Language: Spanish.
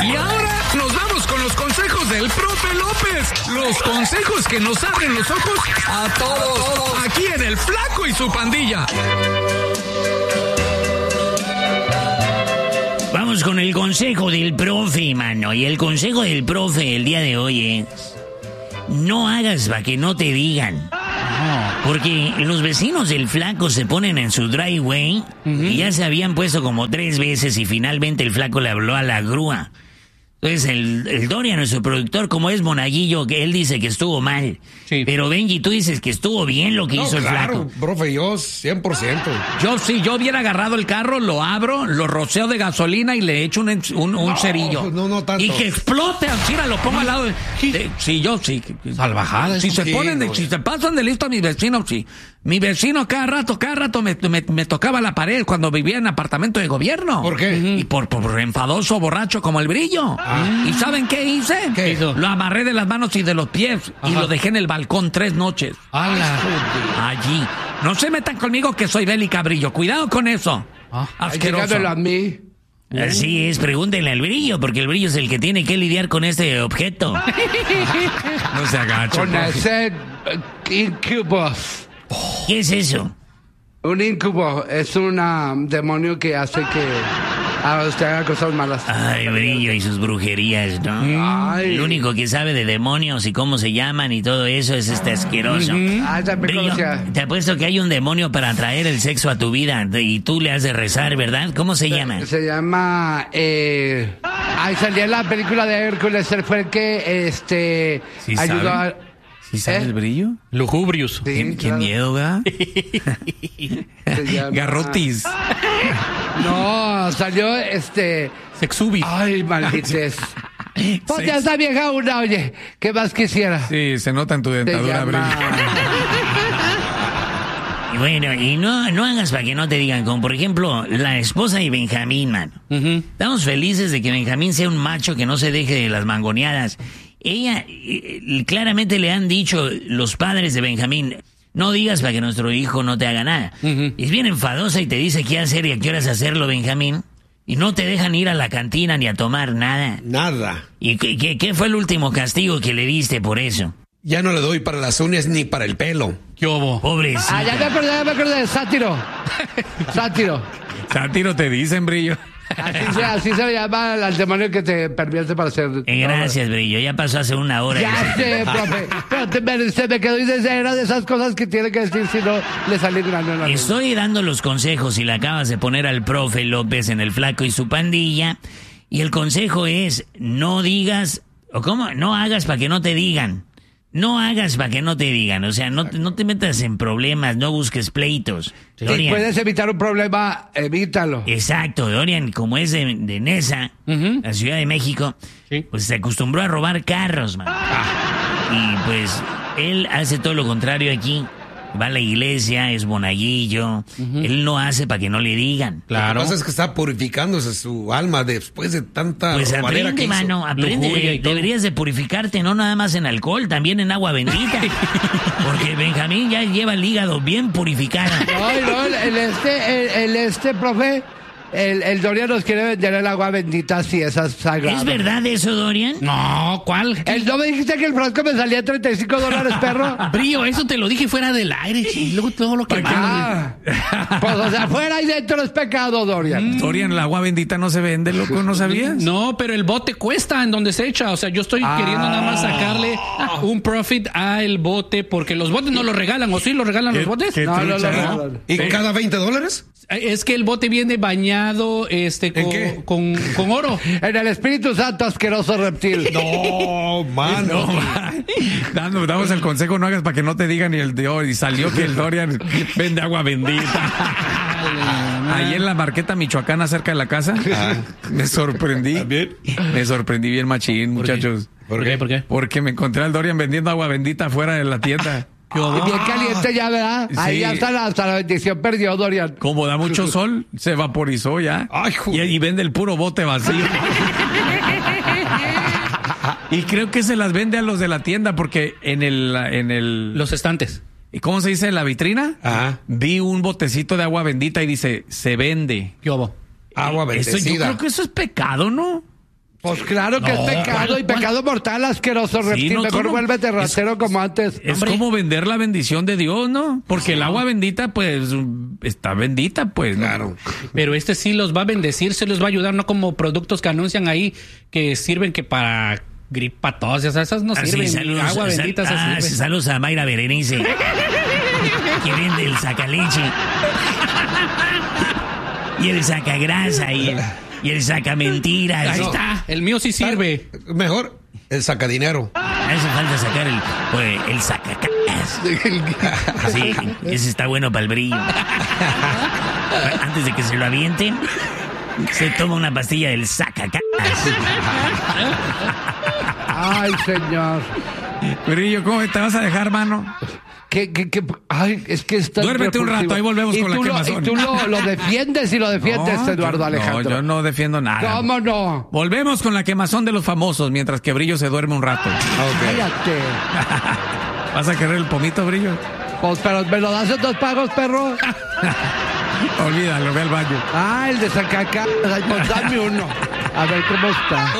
Y ahora nos vamos con los consejos del profe López. Los consejos que nos abren los ojos a todos. Aquí en El Flaco y su Pandilla. Vamos con el consejo del profe, mano. Y el consejo del profe el día de hoy es: no hagas para que no te digan. Porque los vecinos del Flaco se ponen en su driveway y ya se habían puesto como 3 veces y finalmente el Flaco le habló a la grúa. Entonces el Dorian, nuestro productor, como es monaguillo, que él dice que estuvo mal. Sí. Pero Benji, tú dices que estuvo bien lo que hizo el Flaco. Profe, yo 100%. Yo hubiera agarrado el carro, lo abro, lo roceo de gasolina y le echo un cerillo. No tanto. Y que explote, así lo pongo al lado de... Sí. Salvajada. Si se pasan de listo a mis vecinos, sí. Mi vecino cada rato me tocaba la pared cuando vivía en apartamento de gobierno. ¿Por qué? Y por enfadoso, borracho como el Brillo. ¿Y saben qué hice? ¿Qué hizo? Lo amarré de las manos y de los pies. Y lo dejé en el balcón 3 noches. Allí. No se metan conmigo que soy Bélica Brillo. Cuidado con eso. Asqueroso. A mí. Así es, pregúntenle al Brillo, porque el Brillo es el que tiene que lidiar con este objeto. No se agache. Con ese incubus. ¿Qué es eso? Un incubo es un demonio que hace que usted haga cosas malas. Ay, Brillo y sus brujerías, ¿no? Ay. El único que sabe de demonios y cómo se llaman y todo eso es este asqueroso. Brillo, te apuesto que hay un demonio para atraer el sexo a tu vida y tú le has de rezar, ¿verdad? ¿Cómo se llama? Se llama... salía en la película de Hércules, él fue el que ¿Sí ayudó sabe? a... ¿Sí sabe el Brillo? Lujubrius. Sí, Qué miedo, ¿verdad? Garrotis. No, salió Sexubi. Ay, maldites. Pues ya está vieja una, oye. ¿Qué más quisiera? Sí, se nota en tu dentadura, Brillo. Y bueno, y no hagas para que no te digan, como por ejemplo, la esposa de Benjamín, mano. Estamos felices de que Benjamín sea un macho que no se deje de las mangoneadas. Ella, claramente le han dicho los padres de Benjamín: no digas para que nuestro hijo no te haga nada. Es bien enfadosa y te dice qué hacer y a qué horas hacerlo, Benjamín. Y no te dejan ir a la cantina ni a tomar nada. Nada. ¿Y qué fue el último castigo que le diste por eso? Ya no le doy para las uñas ni para el pelo. ¿Qué hubo? Pobrecita. Ya me acordé. Sátiro. Sátiro te dicen, Brillo. Así se llama al demonio que te pervierte para hacer... Gracias, Brillo. Ya pasó hace 1 hora. Ya sé, profe. Pero se me quedó y era de esas cosas que tiene que decir si no le sale grano en la Estoy dando los consejos y le acabas de poner al profe López en El Flaco y su Pandilla. Y el consejo es: no digas... ¿O cómo? No hagas para que no te digan. No hagas para que no te digan. O sea, no te metas en problemas, no busques pleitos. Si puedes evitar un problema, evítalo. Exacto, Dorian, como es de Nesa, la Ciudad de México, pues se acostumbró a robar carros, man. Y pues él hace todo lo contrario aquí. Va a la iglesia, es monaguillo. Él no hace para que no le digan. Claro. Lo que pasa es que está purificándose su alma después de tanta pues aprende, mano, aprende. Deberías de purificarte, no nada más en alcohol, también en agua bendita. Porque Benjamín ya lleva el hígado bien purificado. No, profe... El Dorian nos quiere vender el agua bendita si esa es sagrada. ¿Es verdad eso, Dorian? No, ¿cuál? ¿No me dijiste que el frasco me salía $35, perro? Brillo, eso te lo dije fuera del aire, y luego todo lo que... Pues o sea, fuera y dentro es pecado, Dorian. Dorian, el agua bendita no se vende, loco, ¿no sabías? No, pero el bote cuesta en donde se echa. O sea, yo estoy queriendo nada más sacarle un profit a el bote, porque los botes no los regalan, ¿o sí los regalan los botes? No, regalan. ¿Y cada $20? Es que el bote viene bañado con oro. En el Espíritu Santo, asqueroso reptil. No, mano. Damos el consejo: no hagas para que no te digan. Y salió que el Dorian vende agua bendita. Ahí en la Marqueta michoacana, cerca de la casa, me sorprendí. ¿También? Me sorprendí bien machín, muchachos. ¿Por qué? Porque me encontré al Dorian vendiendo agua bendita afuera de la tienda. Bien caliente ya, ¿verdad? Sí. Ahí hasta la bendición perdió, Dorian. Como da mucho sol, se vaporizó ya. Ay, y vende el puro bote vacío. Y creo que se las vende a los de la tienda, porque en el... Los estantes. ¿Y cómo se dice? ¿En la vitrina? Ajá. Vi un botecito de agua bendita y dice: se vende. ¿Qué hubo? Agua bendecida. Yo creo que eso es pecado, ¿no? Pues claro que es pecado y pecado mortal, asqueroso reptil. no, Mejor ¿cómo? vuélvete ratero como antes. Es como vender la bendición de Dios, ¿no? Porque el agua bendita, pues, está bendita, pues. ¿no? Claro. Pero este sí los va a bendecir, se los va a ayudar, no como productos que anuncian ahí que sirven que para gripa, tos, esas no sirven. Saludos, Agua bendita se sirve. saludos a Mayra Berenice, que vende el sacaleche y el sacagrasa y el sacamentiras. Ahí está, el mío sí sirve. Mejor el sacadinero. Hace falta sacar el sacacas. Sí, ese está bueno para el brillo. Antes de que se lo avienten, se toma una pastilla del sacacas. Ay, señor. Brillo, ¿cómo te vas a dejar, mano? Ay, es que está Duérmete un rato, ahí volvemos con la quemazón. Y tú lo defiendes y lo defiendes, No, Eduardo Alejandro. No, yo no defiendo nada. ¿Cómo no? Volvemos con la quemazón de los famosos mientras que Brillo se duerme un rato. Cállate. ¿Vas a querer el pomito, Brillo? Pues, pero ¿me lo das en 2 pagos, perro? Olvídalo, ve al baño. Ah, el de sacaca. Ay, pues dame uno. A ver cómo está.